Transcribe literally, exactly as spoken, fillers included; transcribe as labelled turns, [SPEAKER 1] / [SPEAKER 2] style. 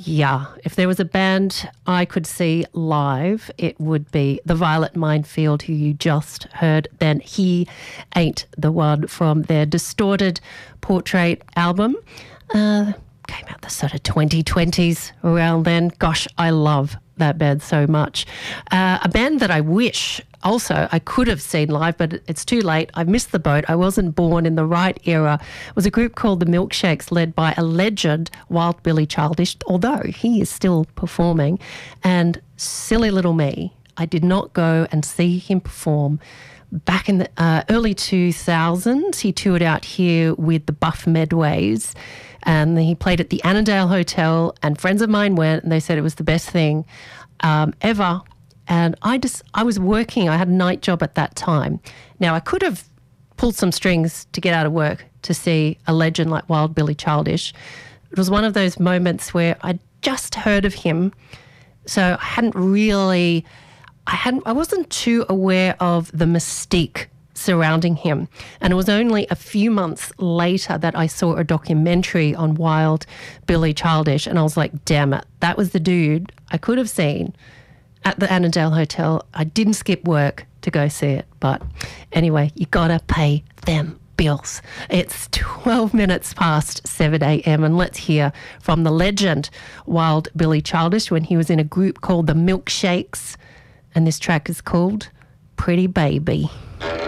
[SPEAKER 1] Yeah, if there was a band I could see live, it would be the Violet Minefield, who you just heard. Then He Ain't the One from their Distorted Portrait album. Uh, came out the sort of twenty twenties around then. Gosh, I love that band so much. Uh, a band that I wish also I could have seen live, but it's too late. I missed the boat. I wasn't born in the right era. It was a group called the Milkshakes, led by a legend, Wild Billy Childish, although he is still performing. And silly little me, I did not go and see him perform. Back in the uh, early two thousands, he toured out here with the Buff Medways, and he played at the Annandale Hotel, and friends of mine went, and they said it was the best thing um, ever. And I just, I was working, I had a night job at that time. Now, I could have pulled some strings to get out of work to see a legend like Wild Billy Childish. It was one of those moments where I'd just heard of him, so I hadn't really, I hadn't, I wasn't too aware of the mystique surrounding him. And it was only a few months later that I saw a documentary on Wild Billy Childish, and I was like, damn it, that was the dude I could have seen at the Annandale Hotel. I didn't skip work to go see it. But anyway, you gotta pay them bills. It's twelve minutes past seven a.m. and let's hear from the legend Wild Billy Childish when he was in a group called the Milkshakes. And this track is called Pretty Baby.